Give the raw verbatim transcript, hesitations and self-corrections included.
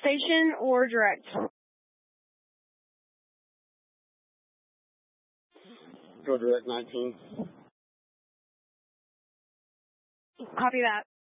station or direct? Go direct nineteen. Copy that.